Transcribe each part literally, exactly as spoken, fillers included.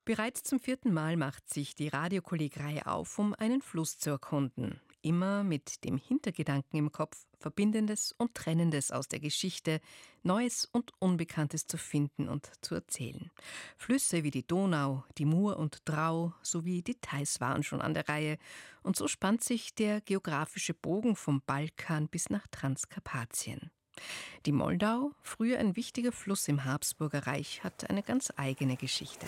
Bereits zum vierten Mal macht sich die Radiokollegreihe auf, um einen Fluss zu erkunden. Immer mit dem Hintergedanken im Kopf, Verbindendes und Trennendes aus der Geschichte, Neues und Unbekanntes zu finden und zu erzählen. Flüsse wie die Donau, die Mur und Drau sowie Details waren schon an der Reihe. Und so spannt sich der geografische Bogen vom Balkan bis nach Transkarpatien. Die Moldau, früher ein wichtiger Fluss im Habsburger Reich, hat eine ganz eigene Geschichte.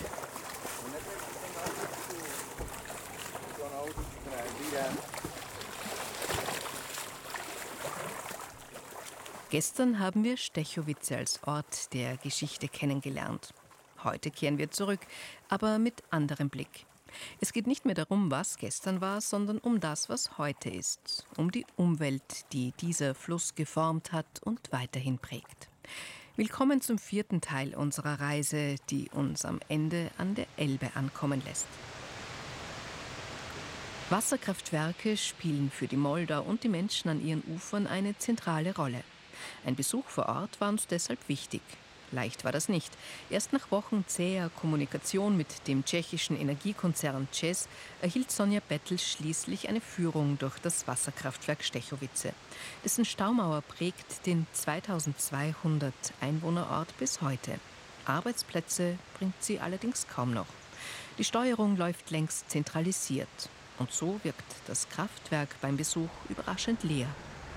Gestern haben wir Stechowice als Ort der Geschichte kennengelernt. Heute kehren wir zurück, aber mit anderem Blick. Es geht nicht mehr darum, was gestern war, sondern um das, was heute ist. Um die Umwelt, die dieser Fluss geformt hat und weiterhin prägt. Willkommen zum vierten Teil unserer Reise, die uns am Ende an der Elbe ankommen lässt. Wasserkraftwerke spielen für die Moldau und die Menschen an ihren Ufern eine zentrale Rolle. Ein Besuch vor Ort war uns deshalb wichtig. Leicht war das nicht. Erst nach Wochen zäher Kommunikation mit dem tschechischen Energiekonzern ČEZ erhielt Sonja Bettel schließlich eine Führung durch das Wasserkraftwerk Stechowice. Dessen Staumauer prägt den zweitausendzweihundert Einwohnerort bis heute. Arbeitsplätze bringt sie allerdings kaum noch. Die Steuerung läuft längst zentralisiert. Und so wirkt das Kraftwerk beim Besuch überraschend leer.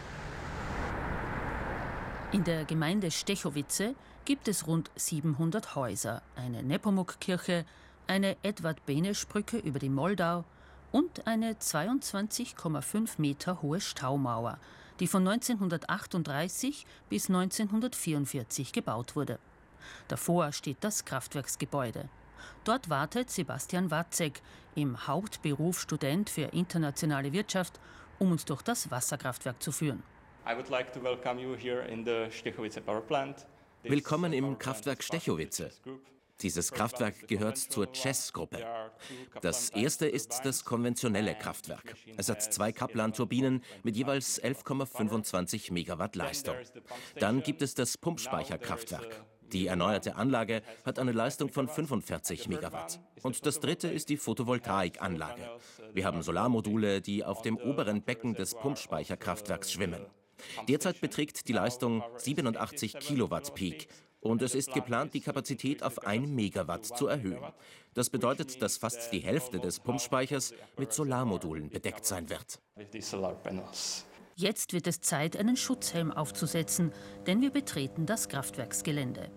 In der Gemeinde Stechowice gibt es rund siebenhundert Häuser, eine Nepomuk-Kirche, eine Edvard-Beneš-Brücke über die Moldau und eine zweiundzwanzig Komma fünf Meter hohe Staumauer, die von neunzehnhundertachtunddreißig bis neunzehnhundertvierundvierzig gebaut wurde. Davor steht das Kraftwerksgebäude. Dort wartet Sebastian Wacek, im Hauptberuf Student für internationale Wirtschaft, um uns durch das Wasserkraftwerk zu führen. Willkommen im Kraftwerk Stechowice. Dieses Kraftwerk gehört zur ČEZ-Gruppe. Das erste ist das konventionelle Kraftwerk. Es hat zwei Kaplan-Turbinen mit jeweils elf Komma fünfundzwanzig Megawatt Leistung. Dann gibt es das Pumpspeicherkraftwerk. Die erneuerte Anlage hat eine Leistung von fünfundvierzig Megawatt. Und das dritte ist die Photovoltaikanlage. Wir haben Solarmodule, die auf dem oberen Becken des Pumpspeicherkraftwerks schwimmen. Derzeit beträgt die Leistung siebenundachtzig Kilowatt Peak. Und es ist geplant, die Kapazität auf ein Megawatt zu erhöhen. Das bedeutet, dass fast die Hälfte des Pumpspeichers mit Solarmodulen bedeckt sein wird. Jetzt wird es Zeit, einen Schutzhelm aufzusetzen, denn wir betreten das Kraftwerksgelände.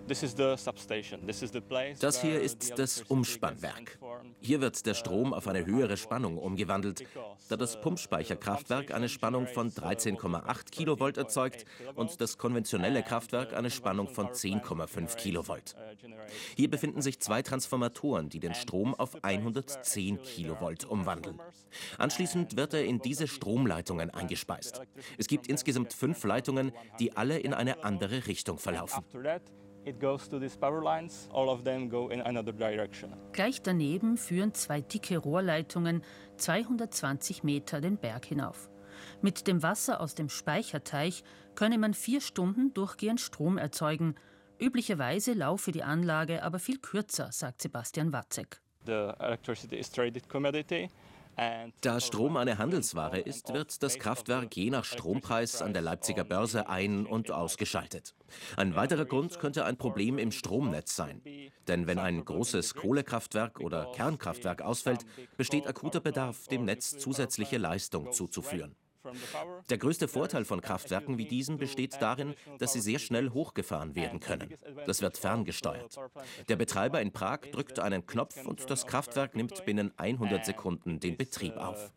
Das hier ist das Umspannwerk. Hier wird der Strom auf eine höhere Spannung umgewandelt, da das Pumpspeicherkraftwerk eine Spannung von dreizehn Komma acht Kilovolt erzeugt und das konventionelle Kraftwerk eine Spannung von zehn Komma fünf Kilovolt. Hier befinden sich zwei Transformatoren, die den Strom auf hundertzehn Kilovolt umwandeln. Anschließend wird er in diese Stromleitungen eingespeist. Es gibt insgesamt fünf Leitungen, die alle in eine andere Richtung verlaufen. It goes to these power lines, all of them go in another direction. Gleich daneben führen zwei dicke Rohrleitungen zweihundertzwanzig Meter den Berg hinauf. Mit dem Wasser aus dem Speicherteich könne man vier Stunden durchgehend Strom erzeugen. Üblicherweise laufe die Anlage aber viel kürzer, sagt Sebastian Wacek. The electricity is traded commodity. Da Strom eine Handelsware ist, wird das Kraftwerk je nach Strompreis an der Leipziger Börse ein- und ausgeschaltet. Ein weiterer Grund könnte ein Problem im Stromnetz sein. Denn wenn ein großes Kohlekraftwerk oder Kernkraftwerk ausfällt, besteht akuter Bedarf, dem Netz zusätzliche Leistung zuzuführen. Der größte Vorteil von Kraftwerken wie diesen besteht darin, dass sie sehr schnell hochgefahren werden können. Das wird ferngesteuert. Der Betreiber in Prag drückt einen Knopf und das Kraftwerk nimmt binnen hundert Sekunden den Betrieb auf.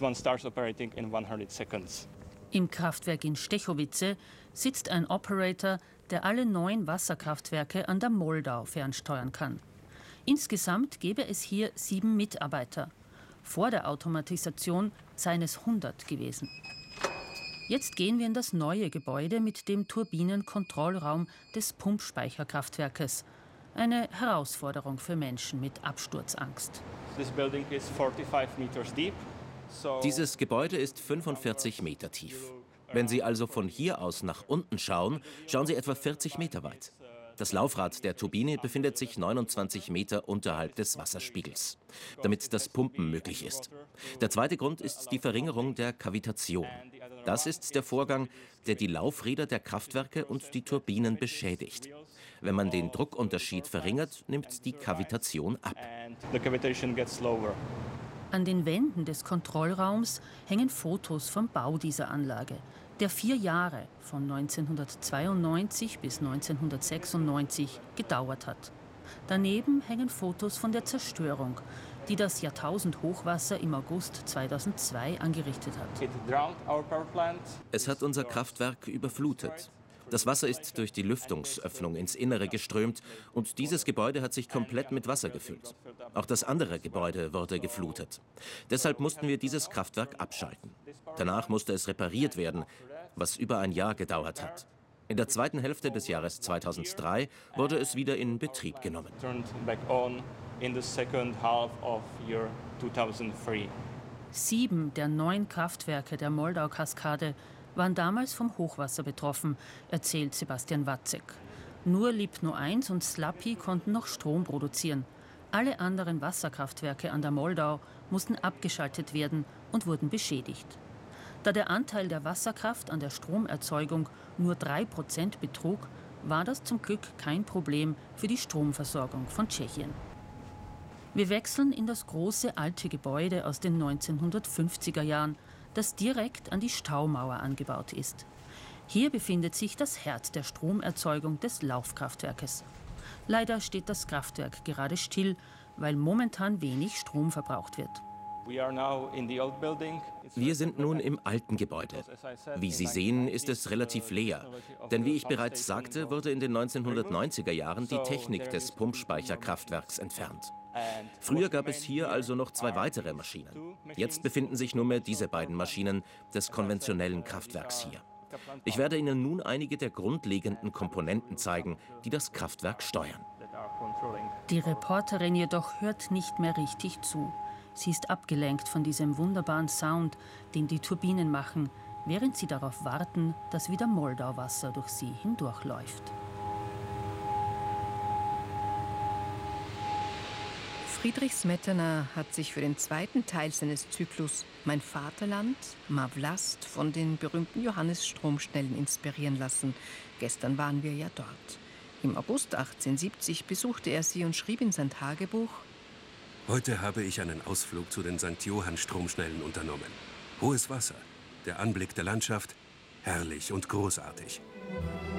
Im Kraftwerk in Stechowice sitzt ein Operator, der alle neun Wasserkraftwerke an der Moldau fernsteuern kann. Insgesamt gäbe es hier sieben Mitarbeiter. Vor der Automatisation seien es hundert gewesen. Jetzt gehen wir in das neue Gebäude mit dem Turbinenkontrollraum des Pumpspeicherkraftwerkes. Eine Herausforderung für Menschen mit Absturzangst. Dieses Gebäude ist fünfundvierzig Meter tief. Wenn Sie also von hier aus nach unten schauen, schauen Sie etwa vierzig Meter weit. Das Laufrad der Turbine befindet sich neunundzwanzig Meter unterhalb des Wasserspiegels, damit das Pumpen möglich ist. Der zweite Grund ist die Verringerung der Kavitation. Das ist der Vorgang, der die Laufräder der Kraftwerke und die Turbinen beschädigt. Wenn man den Druckunterschied verringert, nimmt die Kavitation ab. An den Wänden des Kontrollraums hängen Fotos vom Bau dieser Anlage, der vier Jahre, von neunzehnhundertzweiundneunzig bis neunzehnhundertsechsundneunzig, gedauert hat. Daneben hängen Fotos von der Zerstörung, die das Jahrtausend-Hochwasser im August zweitausendzwei angerichtet hat. Es hat unser Kraftwerk überflutet. Das Wasser ist durch die Lüftungsöffnung ins Innere geströmt und dieses Gebäude hat sich komplett mit Wasser gefüllt. Auch das andere Gebäude wurde geflutet. Deshalb mussten wir dieses Kraftwerk abschalten. Danach musste es repariert werden, was über ein Jahr gedauert hat. In der zweiten Hälfte des Jahres zweitausenddrei wurde es wieder in Betrieb genommen. Sieben der neun Kraftwerke der Moldau-Kaskade waren damals vom Hochwasser betroffen, erzählt Sebastian Watzek. Nur Lipno eins und Slapi konnten noch Strom produzieren. Alle anderen Wasserkraftwerke an der Moldau mussten abgeschaltet werden und wurden beschädigt. Da der Anteil der Wasserkraft an der Stromerzeugung nur drei Prozent betrug, war das zum Glück kein Problem für die Stromversorgung von Tschechien. Wir wechseln in das große alte Gebäude aus den neunzehnhundertfünfziger Jahren, das direkt an die Staumauer angebaut ist. Hier befindet sich das Herz der Stromerzeugung des Laufkraftwerkes. Leider steht das Kraftwerk gerade still, weil momentan wenig Strom verbraucht wird. Wir sind nun im alten Gebäude. Wie Sie sehen, ist es relativ leer. Denn wie ich bereits sagte, wurde in den neunzehnhundertneunziger Jahren die Technik des Pumpspeicherkraftwerks entfernt. Früher gab es hier also noch zwei weitere Maschinen. Jetzt befinden sich nur mehr diese beiden Maschinen des konventionellen Kraftwerks hier. Ich werde Ihnen nun einige der grundlegenden Komponenten zeigen, die das Kraftwerk steuern. Die Reporterin jedoch hört nicht mehr richtig zu. Sie ist abgelenkt von diesem wunderbaren Sound, den die Turbinen machen, während sie darauf warten, dass wieder Moldauwasser durch sie hindurchläuft. Friedrich Smetana hat sich für den zweiten Teil seines Zyklus Mein Vaterland, Ma Vlast von den berühmten Johannes-Stromschnellen inspirieren lassen. Gestern waren wir ja dort. Im August achtzehnhundertsiebzig besuchte er sie und schrieb in sein Tagebuch: Heute habe ich einen Ausflug zu den Sankt Johann-Stromschnellen unternommen. Hohes Wasser, der Anblick der Landschaft, herrlich und großartig.